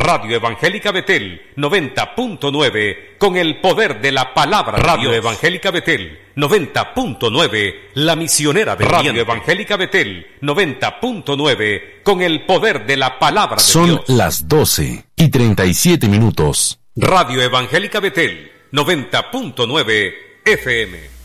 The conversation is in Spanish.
Radio Evangélica Betel 90.9 con el poder de la palabra. Radio Evangélica Betel 90.9, la misionera de Radio Evangélica Betel 90.9 con el poder de la palabra de Dios. Son las 12:37. Radio Evangélica Betel 90.9 FM.